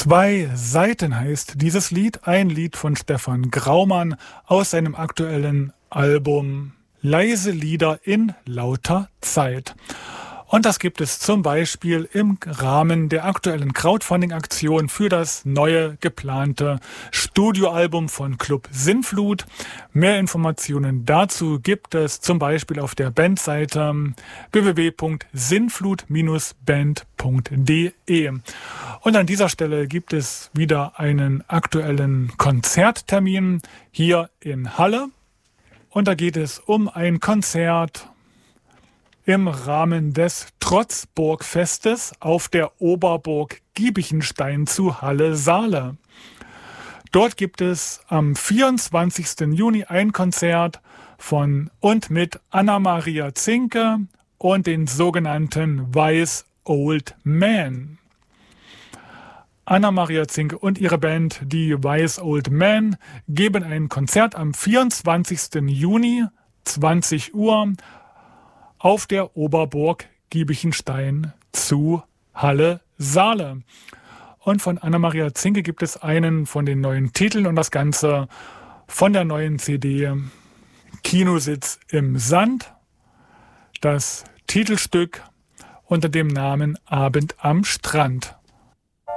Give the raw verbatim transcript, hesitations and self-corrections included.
Zwei Seiten heißt dieses Lied, ein Lied von Stefan Graumann aus seinem aktuellen Album Leise Lieder in lauter Zeit. Und das gibt es zum Beispiel im Rahmen der aktuellen Crowdfunding-Aktion für das neue geplante Studioalbum von Club Sinnflut. Mehr Informationen dazu gibt es zum Beispiel auf der Bandseite w w w punkt sinnflut Bindestrich band punkt d e. Und an dieser Stelle gibt es wieder einen aktuellen Konzerttermin hier in Halle. Und da geht es um ein Konzert im Rahmen des Trotzburgfestes auf der Oberburg Giebichenstein zu Halle-Saale. Dort gibt es am vierundzwanzigsten Juni ein Konzert von und mit Anna-Maria Zinke und den sogenannten Wise Old Men. Anna-Maria Zinke und ihre Band, die Wise Old Men, geben ein Konzert am vierundzwanzigsten Juni, zwanzig Uhr, auf der Oberburg Giebichenstein zu Halle-Saale. Und von Anna-Maria Zinke gibt es einen von den neuen Titeln und das Ganze von der neuen C D Kinositz im Sand. Das Titelstück unter dem Namen Abend am Strand.